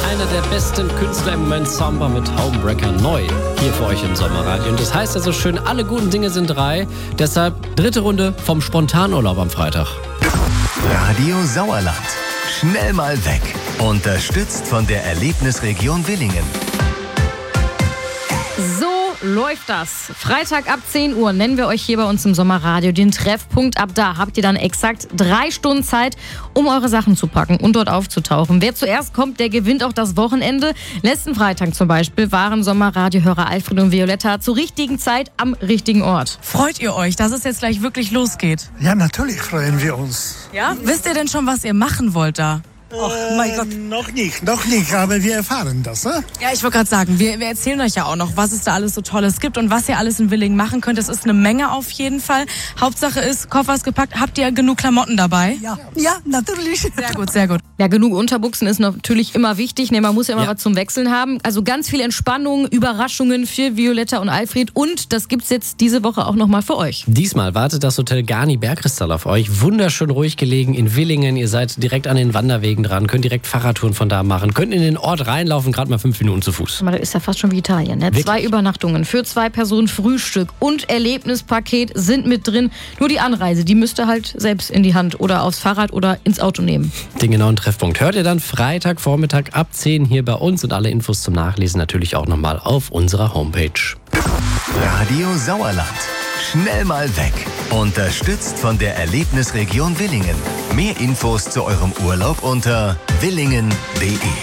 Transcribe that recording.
einer der besten Künstler im Moment, Samba mit Homebreaker neu. Hier für euch im Sommerradio. Und das heißt ja so schön, alle guten Dinge sind 3. Deshalb 3. Runde vom Spontanurlaub am Freitag. Radio Sauerland. Schnell mal weg. Unterstützt von der Erlebnisregion Willingen. So läuft das. Freitag ab 10 Uhr nennen wir euch hier bei uns im Sommerradio den Treffpunkt. Ab da habt ihr dann exakt 3 Stunden Zeit, um eure Sachen zu packen und dort aufzutauchen. Wer zuerst kommt, der gewinnt auch das Wochenende. Letzten Freitag zum Beispiel waren Sommerradiohörer Alfred und Violetta zur richtigen Zeit am richtigen Ort. Freut ihr euch, dass es jetzt gleich wirklich losgeht? Ja, natürlich freuen wir uns. Ja? Wisst ihr denn schon, was ihr machen wollt da? Oh mein Gott. Noch nicht, aber wir erfahren das, ne? Ja, ich wollte gerade sagen, wir erzählen euch ja auch noch, was es da alles so Tolles gibt und was ihr alles in Willingen machen könnt. Es ist eine Menge auf jeden Fall. Hauptsache ist, Koffer ist gepackt. Habt ihr genug Klamotten dabei? Ja, natürlich. Sehr gut, sehr gut. Ja, genug Unterbuchsen ist natürlich immer wichtig. Ne, man muss ja immer was zum Wechseln haben. Also ganz viel Entspannung, Überraschungen für Violetta und Alfred. Und das gibt's jetzt diese Woche auch nochmal für euch. Diesmal wartet das Hotel Garni Bergkristall auf euch. Wunderschön ruhig gelegen in Willingen. Ihr seid direkt an den Wanderwegen dran, könnt direkt Fahrradtouren von da machen, könnt in den Ort reinlaufen, gerade mal 5 Minuten zu Fuß. Das ist ja fast schon wie Italien. Ne? 2 Übernachtungen für 2 Personen, Frühstück und Erlebnispaket sind mit drin. Nur die Anreise, die müsst ihr halt selbst in die Hand oder aufs Fahrrad oder ins Auto nehmen. Den genauen Treffpunkt hört ihr dann Freitagvormittag ab 10 hier bei uns und alle Infos zum Nachlesen natürlich auch nochmal auf unserer Homepage. Radio Sauerland. Schnell mal weg. Unterstützt von der Erlebnisregion Willingen. Mehr Infos zu eurem Urlaub unter willingen.de.